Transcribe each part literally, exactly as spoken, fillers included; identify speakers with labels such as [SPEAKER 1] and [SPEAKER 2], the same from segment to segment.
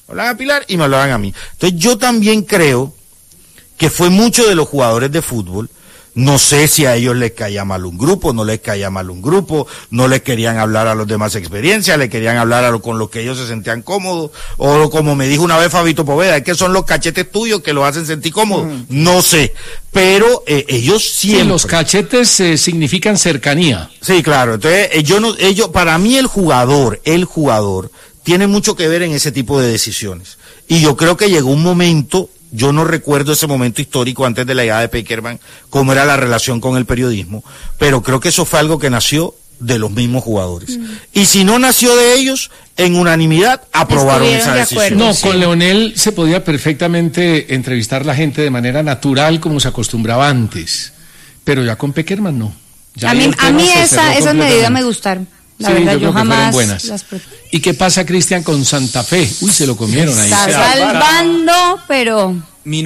[SPEAKER 1] hablaban a Pilar y me hablaban a mí. Entonces yo también creo que fue mucho de los jugadores de fútbol. No sé si a ellos les caía mal un grupo, no les caía mal un grupo, no les querían hablar a los demás experiencias, le querían hablar a lo, con los que ellos se sentían cómodos, o como me dijo una vez Fabito Poveda, es que son los cachetes tuyos que los hacen sentir cómodos. Mm. No sé, pero eh, ellos siempre...
[SPEAKER 2] Sí, los cachetes eh, significan cercanía.
[SPEAKER 1] Sí, claro, entonces eh, yo no, ellos, para mí el jugador, el jugador, tiene mucho que ver en ese tipo de decisiones. Y yo creo que llegó un momento... Yo no recuerdo ese momento histórico antes de la llegada de Pekerman, cómo era la relación con el periodismo, pero creo que eso fue algo que nació de los mismos jugadores. Mm. Y si no nació de ellos, en unanimidad aprobaron esa
[SPEAKER 2] de
[SPEAKER 1] decisión.
[SPEAKER 2] No,
[SPEAKER 1] sí.
[SPEAKER 2] Con Leonel se podía perfectamente entrevistar a la gente de manera natural como se acostumbraba antes, pero ya con Pekerman no. Ya
[SPEAKER 3] a mí, a mí esa, esas medidas me gustaron. La sí, verdad, yo, yo jamás las...
[SPEAKER 2] ¿Y qué pasa, Cristian, con Santa Fe? Uy, se lo comieron ahí.
[SPEAKER 3] Está salvando, pero...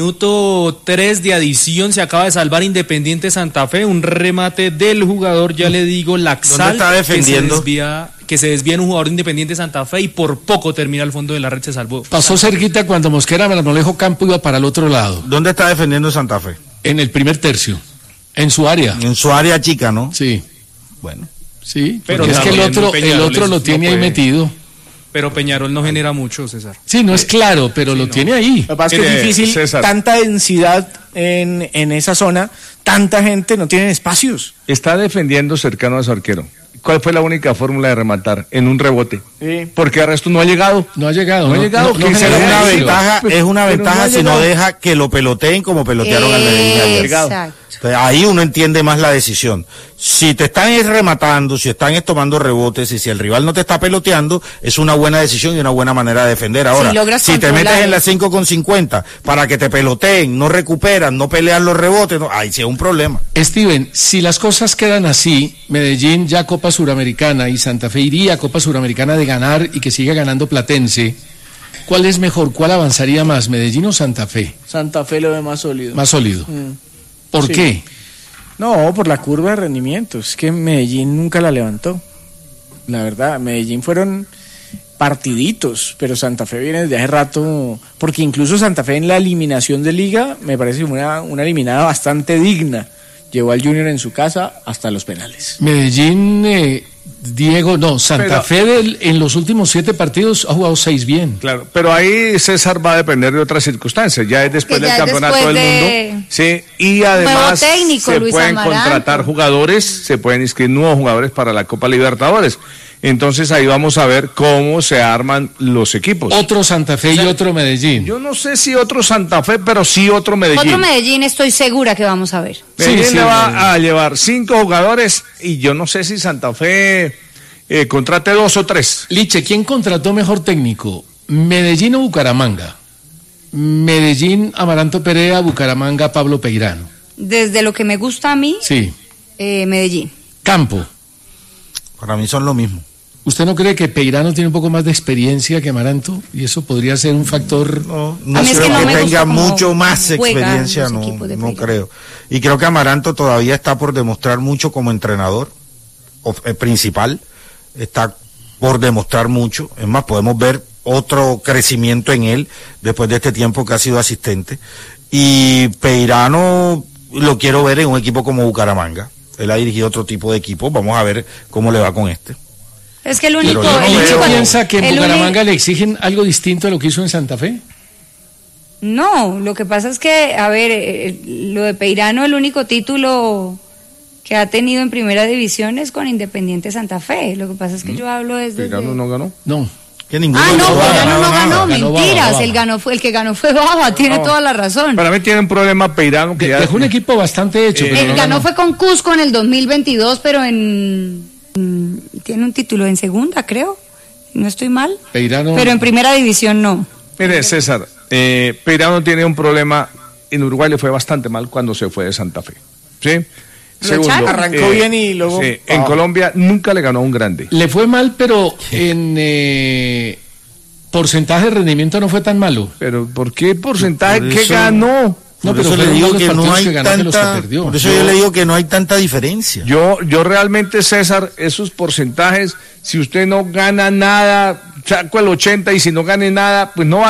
[SPEAKER 4] Minuto tres de adición, se acaba de salvar Independiente Santa Fe, un remate del jugador, ya le digo, Laxal.
[SPEAKER 1] ¿Dónde está defendiendo?
[SPEAKER 4] Que se desvía, que se desvía en un jugador de Independiente Santa Fe y por poco termina al fondo de la red, se salvó.
[SPEAKER 2] Pasó cerquita cuando Mosquera Marmolejo Campo iba para el otro lado.
[SPEAKER 1] ¿Dónde está defendiendo Santa Fe?
[SPEAKER 2] En el primer tercio, en su área.
[SPEAKER 1] En su área chica, ¿no?
[SPEAKER 2] Sí.
[SPEAKER 1] Bueno.
[SPEAKER 2] Sí, pero es que el otro, el otro lo tiene no ahí metido.
[SPEAKER 4] Pero Peñarol no genera mucho, César.
[SPEAKER 2] Sí, no es claro, pero sí, lo no. tiene ahí.
[SPEAKER 5] Lo que pasa es que es difícil, César. Tanta densidad en, en esa zona, tanta gente, no tienen espacios.
[SPEAKER 6] Está defendiendo cercano a su arquero. ¿Cuál fue la única fórmula de rematar? En un rebote. Sí. Porque el resto no ha llegado.
[SPEAKER 2] No ha llegado.
[SPEAKER 6] No, no ha llegado.
[SPEAKER 1] No, no, es una ventaja, es una ventaja no si no deja que lo peloteen como pelotearon al Medellín.
[SPEAKER 3] Exacto.
[SPEAKER 1] Ahí uno entiende más la decisión. Si te están rematando, si están tomando rebotes y si el rival no te está peloteando, es una buena decisión y una buena manera de defender. Ahora, si, si te metes en la cinco con cincuenta para que te peloteen, no recuperan, no pelean los rebotes, no, ahí sí es un problema.
[SPEAKER 2] Steven, si las cosas quedan así, Medellín ya Copa Suramericana y Santa Fe iría a Copa Suramericana de ganar y que siga ganando Platense, ¿cuál es mejor? ¿Cuál avanzaría más, Medellín o Santa Fe?
[SPEAKER 5] Santa Fe lo ve más sólido.
[SPEAKER 2] Más sólido. Mm. ¿Por sí. qué?
[SPEAKER 5] No, por la curva de rendimiento. Es que Medellín nunca la levantó. La verdad, Medellín fueron partiditos, pero Santa Fe viene desde hace rato, porque incluso Santa Fe en la eliminación de Liga me parece una, una eliminada bastante digna. Llevó al Junior en su casa hasta los penales.
[SPEAKER 2] Medellín, eh, Diego, no, Santa pero, Fe del, en los últimos siete partidos ha jugado seis bien.
[SPEAKER 6] Claro, pero ahí César va a depender de otras circunstancias, ya es después del campeonato
[SPEAKER 3] después
[SPEAKER 6] del
[SPEAKER 3] de...
[SPEAKER 6] mundo, sí, y además
[SPEAKER 3] técnico,
[SPEAKER 6] se
[SPEAKER 3] Luis
[SPEAKER 6] pueden
[SPEAKER 3] Amaranto.
[SPEAKER 6] contratar jugadores, se pueden inscribir nuevos jugadores para la Copa Libertadores. Entonces ahí vamos a ver cómo se arman los equipos.
[SPEAKER 2] Otro Santa Fe o sea, y otro Medellín.
[SPEAKER 6] Yo no sé si otro Santa Fe, pero sí otro Medellín.
[SPEAKER 3] Otro Medellín estoy segura que vamos a ver.
[SPEAKER 6] Medellín
[SPEAKER 2] sí, sí,
[SPEAKER 6] le va
[SPEAKER 2] Medellín.
[SPEAKER 6] a llevar cinco jugadores y yo no sé si Santa Fe eh, contrate dos o tres.
[SPEAKER 2] Liche, ¿quién contrató mejor técnico? ¿Medellín o Bucaramanga? Medellín, Amaranto Perea, Bucaramanga, Pablo Peirano.
[SPEAKER 3] Desde lo que me gusta a mí,
[SPEAKER 2] sí.
[SPEAKER 3] eh, Medellín.
[SPEAKER 2] Campo.
[SPEAKER 1] Para mí son lo mismo.
[SPEAKER 2] ¿Usted no cree que Peirano tiene un poco más de experiencia que Amaranto? Y eso podría ser un factor...
[SPEAKER 1] No, no creo que, no que tenga mucho más experiencia, no, no creo. Y creo que Amaranto todavía está por demostrar mucho como entrenador o, eh, principal. Está por demostrar mucho. Es más, podemos ver otro crecimiento en él después de este tiempo que ha sido asistente. Y Peirano lo quiero ver en un equipo como Bucaramanga. Él ha dirigido otro tipo de equipo. Vamos a ver cómo le va con este.
[SPEAKER 3] Es que el único...
[SPEAKER 2] Pero
[SPEAKER 3] el
[SPEAKER 2] ¿usted
[SPEAKER 3] único
[SPEAKER 2] piensa que en
[SPEAKER 3] el
[SPEAKER 2] Bucaramanga uni... le exigen algo distinto a lo que hizo en Santa Fe?
[SPEAKER 3] No, lo que pasa es que, a ver, eh, lo de Peirano, el único título que ha tenido en primera división es con Independiente Santa Fe. Lo que pasa es que ¿Mm? yo hablo desde...
[SPEAKER 6] ¿Peirano no ganó?
[SPEAKER 2] No.
[SPEAKER 3] Que ninguno ah, no, Peirano no ganó, ganó mentiras, Baba, el, ganó fue, el que ganó fue Baba, tiene no, toda la razón.
[SPEAKER 6] Para mí tiene un problema Peirano. Que
[SPEAKER 2] ya... Dejó un equipo bastante hecho.
[SPEAKER 3] Eh,
[SPEAKER 2] pero
[SPEAKER 3] el
[SPEAKER 2] no
[SPEAKER 3] ganó
[SPEAKER 2] ganó.
[SPEAKER 3] Fue con Cusco en el dos mil veintidós, pero en... Tiene un título en segunda, creo. No estoy mal.
[SPEAKER 2] Peirano...
[SPEAKER 3] Pero en primera división no.
[SPEAKER 6] Mire, César, eh, Peirano tiene un problema. En Uruguay le fue bastante mal cuando se fue de Santa Fe. ¿Sí?
[SPEAKER 5] Segundo, arrancó eh, bien y luego...
[SPEAKER 6] Sí, en oh. Colombia nunca le ganó a un grande.
[SPEAKER 2] Le fue mal, pero en eh, porcentaje de rendimiento no fue tan malo.
[SPEAKER 6] ¿Pero por qué porcentaje? ¿Qué ganó?
[SPEAKER 2] No,
[SPEAKER 1] por
[SPEAKER 2] pero
[SPEAKER 1] eso le digo que no hay
[SPEAKER 2] que ganó,
[SPEAKER 1] tanta,
[SPEAKER 2] que
[SPEAKER 1] por eso yo, yo le digo que no hay tanta diferencia.
[SPEAKER 6] Yo, yo realmente, César, esos porcentajes, si usted no gana nada, saco el ochenta y si no gane nada, pues no va